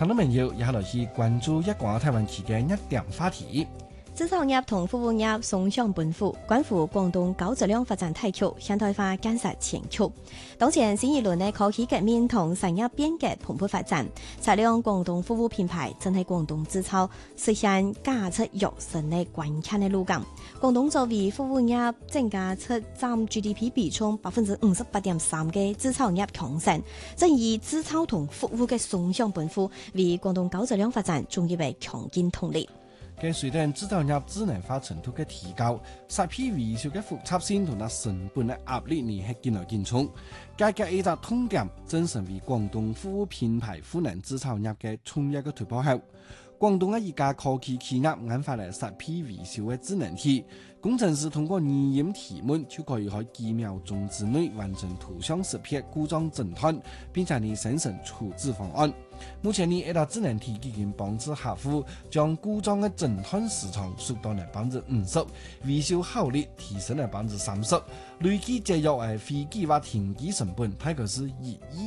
聽眾朋友，以下來去關注一廣台灣區嘅一點話題。 製造業同服務業雙向奔赴，關乎廣東高質量發展大局現代化建設前景。當前新一輪嘅科技革命同產業變革蓬勃發展，擦亮廣東服務品牌正喺廣東製造實現價值躍升嘅關鍵嘅路徑。廣東作為服務業增加出佔 GDP 比重58.3%嘅製造業強省，正以製造同服務嘅雙向奔赴，為廣東高質量發展注入嘅強勁動力。 跟隨着製造業智能化程度嘅提高，設備維修嘅複雜性同埋成本嘅壓力呢係漸來漸重。價格一個痛點，正成為廣東服務品牌賦能製造業嘅重要嘅突破口。廣東嘅一家科技企業研發嚟設備維修嘅智能體，工程師通過語音提問就可以喺幾秒鐘之內完成圖像識別故障診斷，並且呢生成處置方案。目前呢，一套智能體已經幫助客戶將故障嘅診斷時長縮到嚟50%，維修效率提升嚟30%，累計節約飛機或停機成本大概是1億。